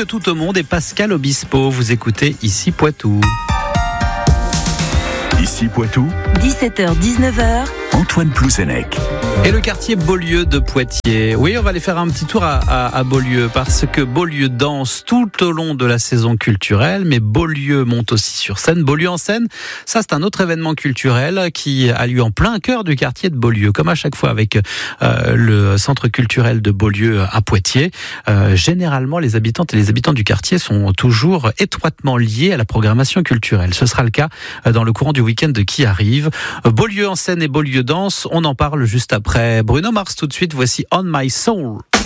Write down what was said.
que tout au monde et Pascal Obispo. Vous écoutez Ici Poitou. Ici Poitou, 17h-19h, Antoine Plouzenec. Et le quartier Beaulieu de Poitiers. Oui, on va aller faire un petit tour à Beaulieu parce que Beaulieu danse tout au long de la saison culturelle, mais Beaulieu monte aussi sur scène. Beaulieu en scène, ça c'est un autre événement culturel qui a lieu en plein cœur du quartier de Beaulieu, comme à chaque fois avec le centre culturel de Beaulieu à Poitiers. Généralement, les habitantes et les habitants du quartier sont toujours étroitement liés à la programmation culturelle. Ce sera le cas dans le courant du week-end qui arrive. Beaulieu en scène et Beaulieu danse, on en parle juste après Bruno Mars tout de suite. Voici On My Soul.